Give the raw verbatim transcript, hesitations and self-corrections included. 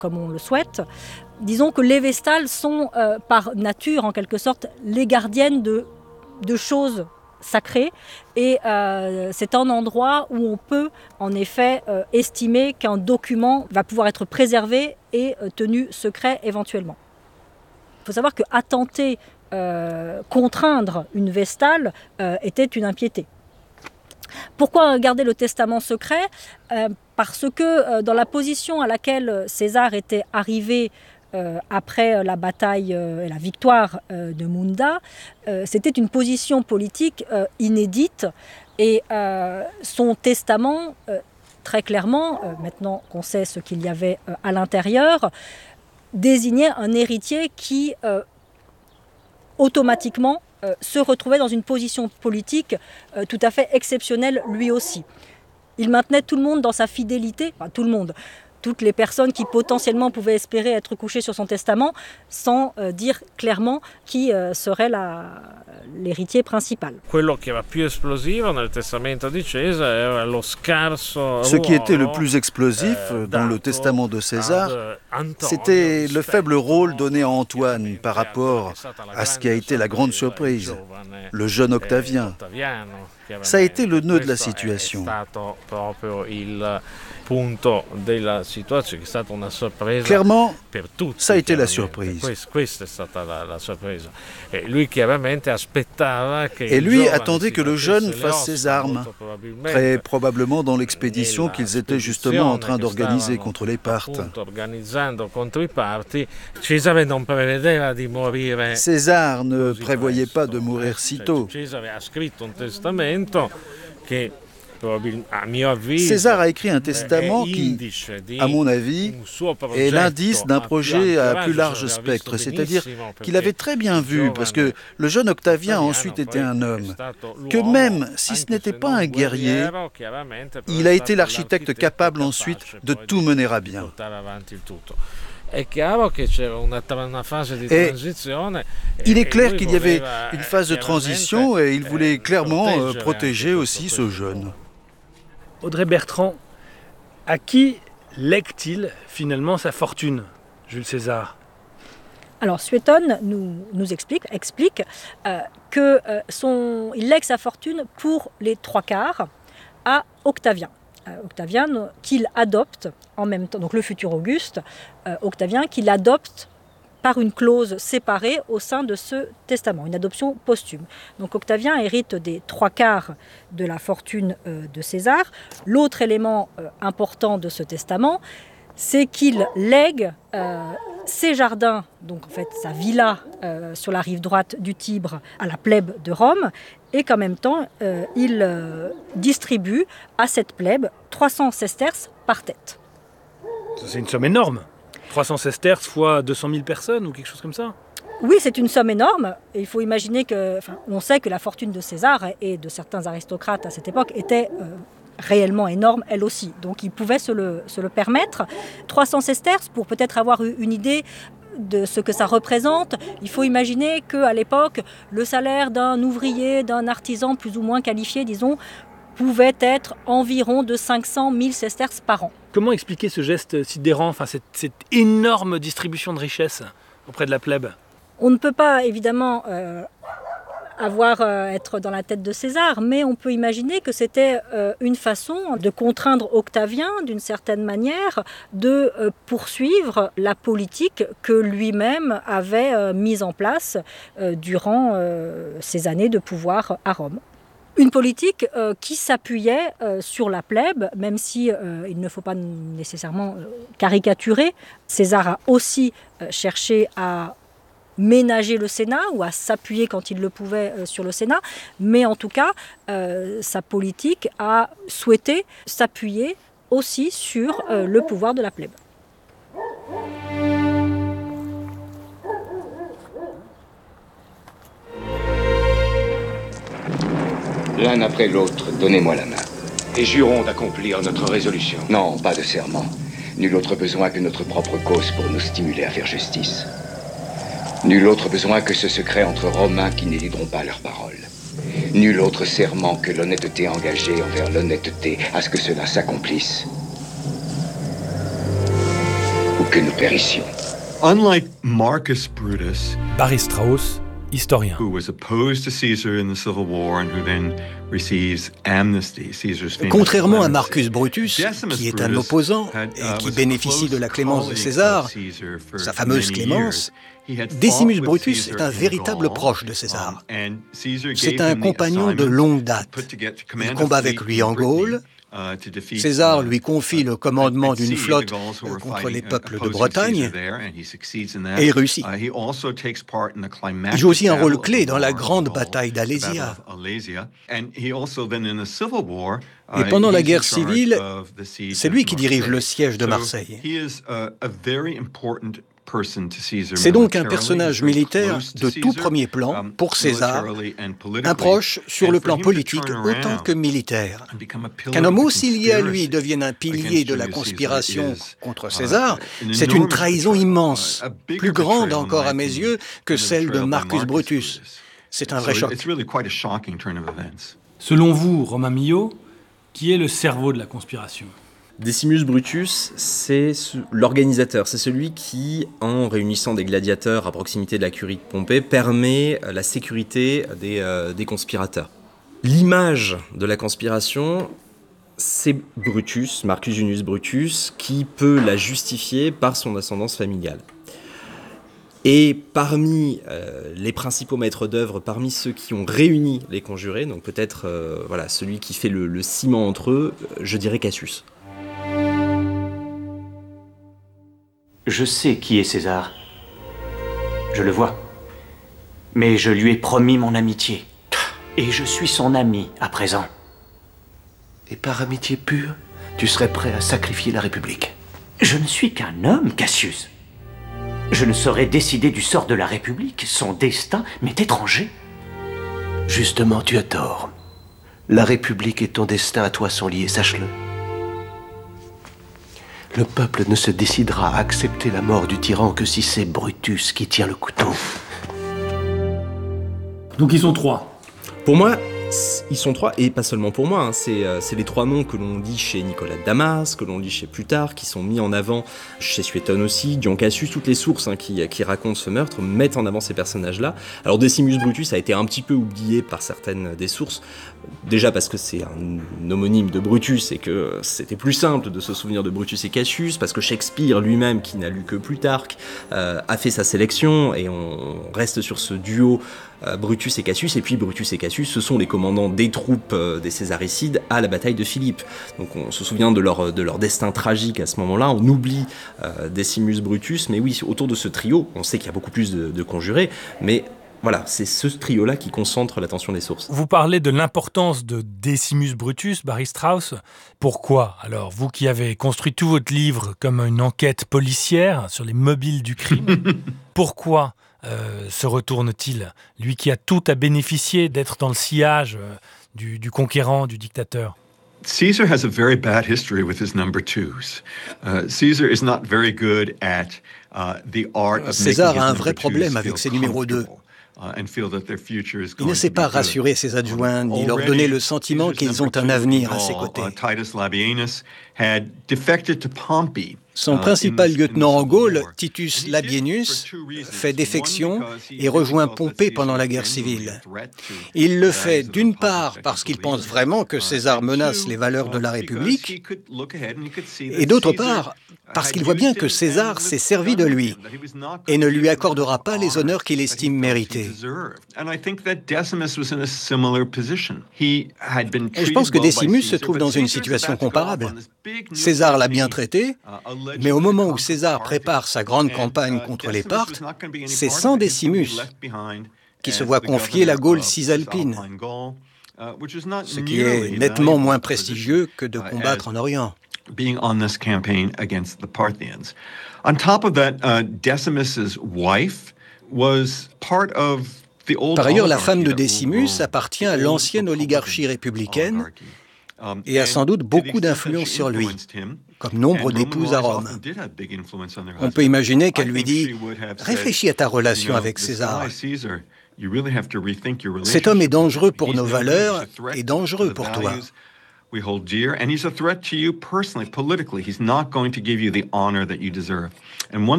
comme on le souhaite. Disons que les vestales sont euh, par nature, en quelque sorte, les gardiennes de, de choses sacrées. Et euh, c'est un endroit où on peut, en effet, euh, estimer qu'un document va pouvoir être préservé et euh, tenu secret éventuellement. Il faut savoir qu'attenter, euh, contraindre une vestale euh, était une impiété. Pourquoi garder le testament secret ? euh, Parce que euh, dans la position à laquelle César était arrivé euh, après la bataille et euh, la victoire euh, de Munda, euh, c'était une position politique euh, inédite et euh, son testament, euh, très clairement, euh, maintenant qu'on sait ce qu'il y avait euh, à l'intérieur, désignait un héritier qui euh, automatiquement euh, se retrouvait dans une position politique euh, tout à fait exceptionnelle lui aussi. Il maintenait tout le monde dans sa fidélité, enfin tout le monde, toutes les personnes qui potentiellement pouvaient espérer être couchées sur son testament, sans euh, dire clairement qui euh, serait la, l'héritier principal. Quello che era più esplosivo nel testamento di César era lo scarso. Ce qui était le plus explosif dans le testament de César, c'était le faible rôle donné à Antoine par rapport à ce qui a été la grande surprise, le jeune Octavien. Ça a été le nœud de la situation. Clairement, ça a été la surprise. Et lui attendait que le jeune fasse ses armes, très probablement dans l'expédition qu'ils étaient justement en train d'organiser contre les Parthes. César ne prévoyait pas de mourir si tôt. César a écrit un testament qui, à mon avis, est l'indice d'un projet à plus large spectre. C'est-à-dire qu'il avait très bien vu, parce que le jeune Octavien a ensuite été un homme, que même si ce n'était pas un guerrier, il a été l'architecte capable ensuite de tout mener à bien. Et il est clair qu'il y avait une phase de transition et il voulait clairement euh, protéger aussi ce jeune. Audrey Bertrand, à qui lègue-t-il finalement sa fortune, Jules César ? Alors Suétone nous, nous explique, explique euh, que euh, son, il lègue sa fortune pour les trois quarts à Octavien. Euh, Octavien qu'il adopte en même temps, donc le futur Auguste, euh, Octavien qu'il adopte par une clause séparée au sein de ce testament, une adoption posthume. Donc Octavien hérite des trois quarts de la fortune euh, de César. L'autre élément euh, important de ce testament, c'est qu'il lègue euh, ses jardins, donc en fait sa villa euh, sur la rive droite du Tibre à la plèbe de Rome, et qu'en même temps, euh, il euh, distribue à cette plèbe trois cents sesterces par tête. C'est une somme énorme. trois cents sesterces fois deux cent mille personnes ou quelque chose comme ça ? Oui, c'est une somme énorme. Et il faut imaginer que, enfin, on sait que la fortune de César et de certains aristocrates à cette époque était euh, réellement énorme, elle aussi. Donc ils pouvaient se le, se le permettre. trois cents sesterces, pour peut-être avoir une idée de ce que ça représente, il faut imaginer qu'à l'époque, le salaire d'un ouvrier, d'un artisan plus ou moins qualifié, disons, pouvait être environ de cinq cent mille sesterces par an. Comment expliquer ce geste sidérant, enfin cette, cette énorme distribution de richesses auprès de la plèbe ? On ne peut pas évidemment euh, avoir euh, être dans la tête de César, mais on peut imaginer que c'était euh, une façon de contraindre Octavien, d'une certaine manière, de euh, poursuivre la politique que lui-même avait euh, mise en place euh, durant euh, ses années de pouvoir à Rome. Une politique euh, qui s'appuyait euh, sur la plèbe, même si euh, il ne faut pas nécessairement euh, caricaturer. César a aussi euh, cherché à ménager le Sénat ou à s'appuyer quand il le pouvait euh, sur le Sénat, mais en tout cas, euh, sa politique a souhaité s'appuyer aussi sur euh, le pouvoir de la plèbe. L'un après l'autre, donnez-moi la main. Et jurons d'accomplir notre résolution. Non, pas de serment. Nul autre besoin que notre propre cause pour nous stimuler à faire justice. Nul autre besoin que ce secret entre Romains qui n'éludront pas leurs paroles. Nul autre serment que l'honnêteté engagée envers l'honnêteté à ce que cela s'accomplisse. ou que nous périssions. Unlike Marcus Brutus, Barry Strauss, historien. Who was opposed to Caesar in the Civil War and who then receives amnesty, Caesar's famous Contrairement à Marcus Brutus, qui est un opposant et qui bénéficie de la clémence de César, sa fameuse clémence, Decimus Brutus est un véritable proche de César. C'est un compagnon de longue date. Il combat avec lui en Gaule. César lui confie le commandement d'une flotte contre les peuples de Bretagne et il réussit. Il joue aussi un rôle clé dans la grande bataille d'Alésia. Et pendant la guerre civile, c'est lui qui dirige le siège de Marseille. C'est donc un personnage militaire de tout premier plan pour César, un proche sur le plan politique autant que militaire. Qu'un homme aussi lié à lui devienne un pilier de la conspiration contre César, c'est une trahison immense, plus grande encore à mes yeux que celle de Marcus Brutus. C'est un vrai choc. Selon vous, Romain Milhaud, qui est le cerveau de la conspiration ? Decimus Brutus, c'est l'organisateur, c'est celui qui, en réunissant des gladiateurs à proximité de la curie de Pompée, permet la sécurité des, euh, des conspirateurs. L'image de la conspiration, c'est Brutus, Marcus Junius Brutus, qui peut la justifier par son ascendance familiale. Et parmi euh, les principaux maîtres d'œuvre, parmi ceux qui ont réuni les conjurés, donc peut-être euh, voilà, celui qui fait le, le ciment entre eux, je dirais Cassius. Je sais qui est César. Je le vois. Mais je lui ai promis mon amitié. Et je suis son ami à présent. Et par amitié pure, tu serais prêt à sacrifier la République? Je ne suis qu'un homme, Cassius. Je ne saurais décider du sort de la République. Son destin m'est étranger. Justement, tu as tort. La République et ton destin à toi sont liés, sache-le. Le peuple ne se décidera à accepter la mort du tyran que si c'est Brutus qui tient le couteau. Donc ils sont trois. Pour moi, ils sont trois, et pas seulement pour moi, hein, c'est, euh, c'est les trois noms que l'on dit chez Nicolas de Damas, que l'on dit chez Plutarque, qui sont mis en avant chez Suétone aussi, Dion Cassius, toutes les sources hein, qui, qui racontent ce meurtre mettent en avant ces personnages-là. Alors Decimus Brutus a été un petit peu oublié par certaines des sources, déjà parce que c'est un homonyme de Brutus et que c'était plus simple de se souvenir de Brutus et Cassius, parce que Shakespeare lui-même, qui n'a lu que Plutarque, euh, a fait sa sélection, et on reste sur ce duo euh, Brutus et Cassius, et puis Brutus et Cassius, ce sont les commandants des troupes euh, des Césaricides à la bataille de Philippe. Donc on se souvient de leur, de leur destin tragique à ce moment-là, on oublie euh, Decimus Brutus, mais oui, autour de ce trio, on sait qu'il y a beaucoup plus de, de conjurés, mais voilà, c'est ce trio-là qui concentre l'attention des sources. Vous parlez de l'importance de Decimus Brutus, Barry Strauss. Pourquoi? Alors, vous qui avez construit tout votre livre comme une enquête policière sur les mobiles du crime, pourquoi euh, se retourne-t-il? Lui qui a tout à bénéficier d'être dans le sillage euh, du, du conquérant, du dictateur. Caesar has a very bad history with his number twos. Uh, Caesar is not very good at uh, the art of César a un vrai problème avec ses numéros deux. Il ne sait pas rassurer ses adjoints, ni leur donner le sentiment qu'ils ont un avenir à ses côtés. Son principal lieutenant en Gaule, Titus Labienus, fait défection et rejoint Pompée pendant la guerre civile. Il le fait d'une part parce qu'il pense vraiment que César menace les valeurs de la République, et d'autre part parce qu'il voit bien que César s'est servi de lui et ne lui accordera pas les honneurs qu'il estime mérités. Et je pense que Decimus se trouve dans une situation comparable. César l'a bien traité, mais au moment où César prépare sa grande campagne contre les Parthes, c'est sans Decimus qui se voit confier la Gaule cisalpine, ce qui est nettement moins prestigieux que de combattre en Orient. Being on this campaign against the Parthians. On top of that, uh, Decimus's wife was part of the old. Par ailleurs, la femme de Decimus appartient à l'ancienne oligarchie républicaine et a sans doute beaucoup d'influence sur lui, comme nombre d'épouses à Rome. On peut imaginer qu'elle lui dit « Réfléchis à ta relation avec César. Cet homme est dangereux pour nos valeurs et dangereux pour toi. we hold dear, and he's a threat to you personally, politically. He's not going to give you the honor that you deserve. And one